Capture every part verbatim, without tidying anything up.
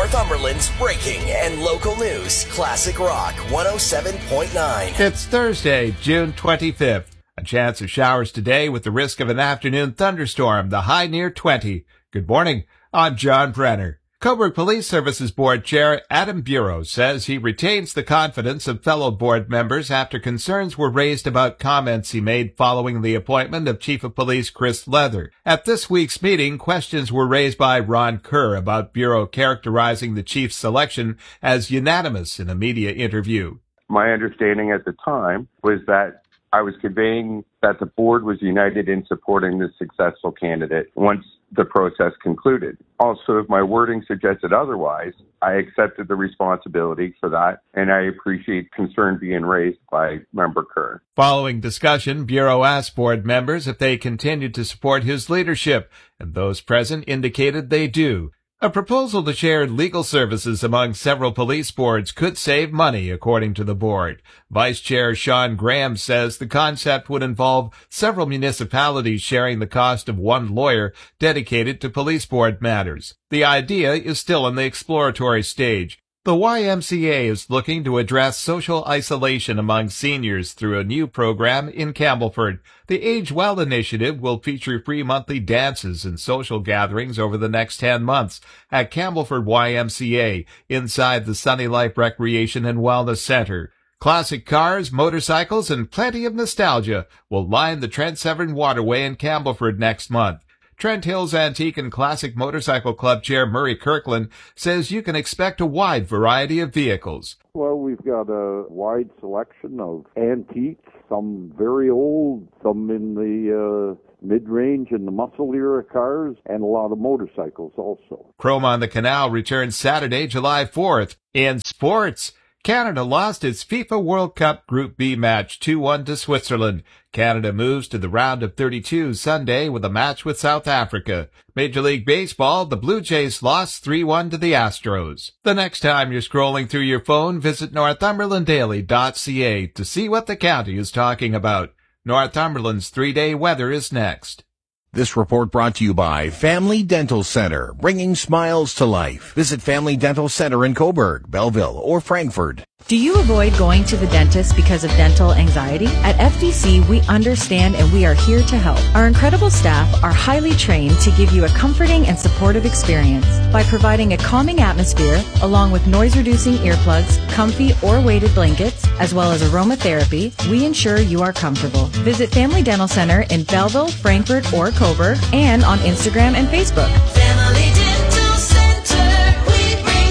Northumberland's breaking and local news. Classic Rock one oh seven point nine. It's Thursday, June twenty-fifth. A chance of showers today with the risk of an afternoon thunderstorm, the high near twenty. Good morning. I'm John Brenner. Cobourg Police Services Board Chair Adam Bureau says he retains the confidence of fellow board members after concerns were raised about comments he made following the appointment of Chief of Police Chris Leather. At this week's meeting, questions were raised by Ron Kerr about Bureau characterizing the chief's selection as unanimous in a media interview. My understanding at the time was that I was conveying that the board was united in supporting the successful candidate once the process concluded. Also, if my wording suggested otherwise, I accepted the responsibility for that, and I appreciate concern being raised by Member Kerr. Following discussion, Bureau asked board members if they continued to support his leadership, and those present indicated they do. A proposal to share legal services among several police boards could save money, according to the board. Vice Chair Sean Graham says the concept would involve several municipalities sharing the cost of one lawyer dedicated to police board matters. The idea is still in the exploratory stage. The Y M C A is looking to address social isolation among seniors through a new program in Campbellford. The Age Well initiative will feature free monthly dances and social gatherings over the next ten months at Campbellford Y M C A inside the Sunny Life Recreation and Wellness Center. Classic cars, motorcycles, and plenty of nostalgia will line the Trent Severn Waterway in Campbellford next month. Trent Hills Antique and Classic Motorcycle Club Chair Murray Kirkland says you can expect a wide variety of vehicles. Well, we've got a wide selection of antiques, some very old, some in the uh, mid-range and the muscle era cars, and a lot of motorcycles also. Chrome on the Canal returns Saturday, July fourth. In sports, Canada lost its FIFA World Cup Group B match two one to Switzerland. Canada moves to the round of thirty-two Sunday with a match with South Africa. Major League Baseball, the Blue Jays lost three one to the Astros. The next time you're scrolling through your phone, visit northumberland daily dot c a to see what the county is talking about. Northumberland's three-day weather is next. This report brought to you by Family Dental Center, bringing smiles to life. Visit Family Dental Center in Cobourg, Belleville, or Frankfurt. Do you avoid going to the dentist because of dental anxiety? At F D C, we understand and we are here to help. Our incredible staff are highly trained to give you a comforting and supportive experience. By providing a calming atmosphere, along with noise-reducing earplugs, comfy or weighted blankets, as well as aromatherapy, we ensure you are comfortable. Visit Family Dental Center in Belleville, Frankfurt, or Cobourg, and on Instagram and Facebook. Family Dental Center, we bring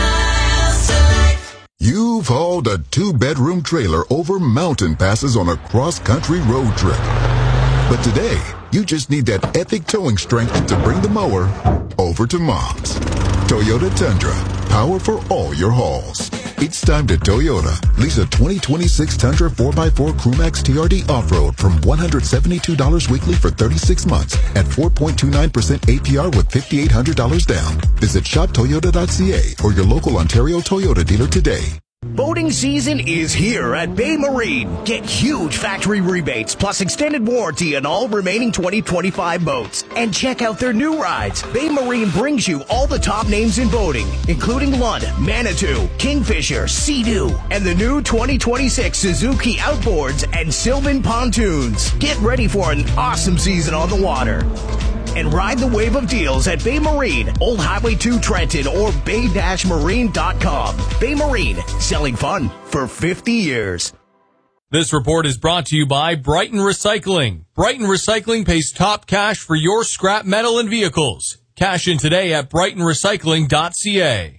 smiles to life. You've hauled a two-bedroom trailer over mountain passes on a cross-country road trip. But today, you just need that epic towing strength to bring the mower over to Mom's. Toyota Tundra, power for all your hauls. It's time to Toyota. Lease a twenty twenty-six Tundra four by four Crewmax T R D Off-Road from one hundred seventy-two dollars weekly for thirty-six months at four point two nine percent A P R with five thousand eight hundred dollars down. Visit shop toyota dot c a or your local Ontario Toyota dealer today. Boating season is here at Bay Marine. Get huge factory rebates plus extended warranty on all remaining twenty twenty-five boats. And check out their new rides. Bay Marine brings you all the top names in boating, including Lund, Manitou, Kingfisher, Sea-Doo, and the new twenty twenty-six Suzuki Outboards and Sylvan Pontoons. Get ready for an awesome season on the water. And ride the wave of deals at Bay Marine, Old Highway two Trenton, or bay dash marine dot com. Bay Marine, selling fun for fifty years. This report is brought to you by Brighton Recycling. Brighton Recycling pays top cash for your scrap metal and vehicles. Cash in today at brighton recycling dot c a.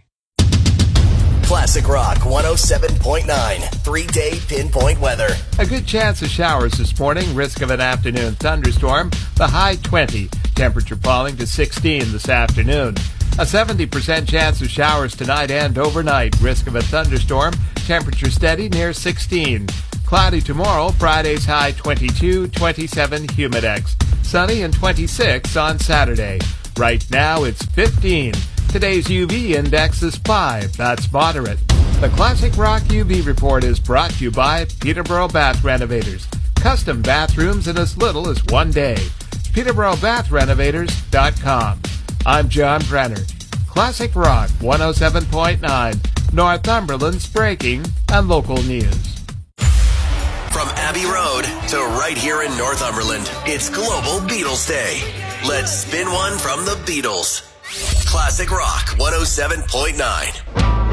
Classic Rock one oh seven point nine. Three-day pinpoint weather. A good chance of showers this morning. Risk of an afternoon thunderstorm. The high twenty. Temperature falling to sixteen this afternoon. A seventy percent chance of showers tonight and overnight. Risk of a thunderstorm. Temperature steady near sixteen. Cloudy tomorrow. Friday's high twenty-two, twenty-seven Humidex. Sunny and twenty-six on Saturday. Right now it's fifteen. Today's U V index is five. That's moderate. The Classic Rock U V report is brought to you by Peterborough Bath Renovators. Custom bathrooms in as little as one day. Peterborough Bath Renovators dot com. I'm John Brenner. Classic Rock one oh seven point nine, Northumberland's breaking and local news. From Abbey Road to right here in Northumberland, it's Global Beatles Day. Let's spin one from the Beatles. Classic Rock one oh seven point nine.